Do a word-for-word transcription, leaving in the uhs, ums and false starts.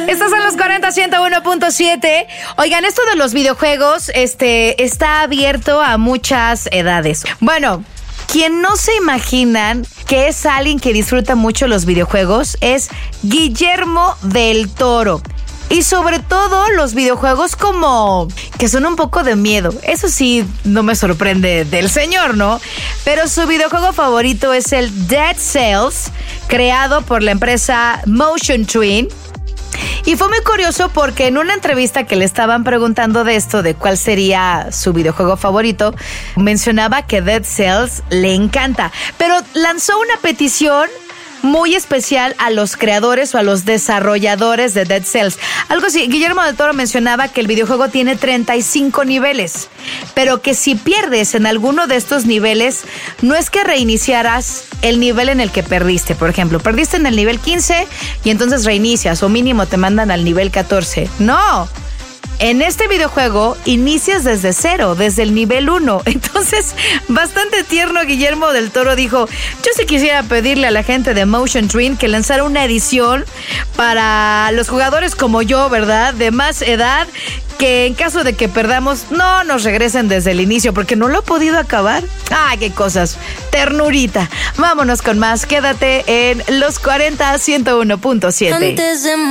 Estos son los cuarenta, ciento uno punto siete. Oigan, esto de los videojuegos este, está abierto a muchas edades. Bueno, quien no se imaginan que es alguien que disfruta mucho los videojuegos es Guillermo del Toro. Y sobre todo los videojuegos como que son un poco de miedo. Eso sí, no me sorprende del señor, ¿no? Pero su videojuego favorito es el Dead Cells, creado por la empresa Motion Twin. Y fue muy curioso porque en una entrevista que le estaban preguntando de esto, de cuál sería su videojuego favorito, mencionaba que Dead Cells le encanta. Pero lanzó una petición muy especial a los creadores o a los desarrolladores de Dead Cells. Algo así, Guillermo del Toro mencionaba que el videojuego tiene treinta y cinco niveles, pero que si pierdes en alguno de estos niveles, no es que reiniciaras el nivel en el que perdiste. Por ejemplo, perdiste en el nivel quince y entonces reinicias o mínimo te mandan al nivel catorce. ¡No! En este videojuego inicias desde cero, desde el nivel uno. Entonces, bastante tierno, Guillermo del Toro dijo, yo sí quisiera pedirle a la gente de Motion Twin que lanzara una edición para los jugadores como yo, ¿verdad? De más edad, que en caso de que perdamos, no nos regresen desde el inicio, porque no lo he podido acabar. ¡Ay, qué cosas! Ternurita. Vámonos con más. Quédate en los cuarenta, ciento uno punto siete.